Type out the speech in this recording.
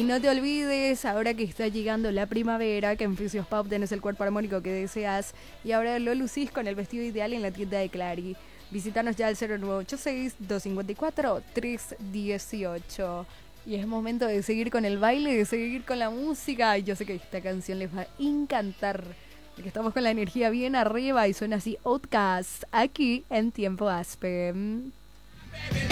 no te olvides, ahora que está llegando la primavera, que en Fisios Pop tenés el cuerpo armónico que deseas y ahora lo lucís con el vestido ideal en la tienda de Clary. Visítanos ya al 0986-254-318. Y es momento de seguir con el baile, de seguir con la música. Y yo sé que esta canción les va a encantar, porque estamos con la energía bien arriba y suena así Outcast aquí en Tiempo Aspen.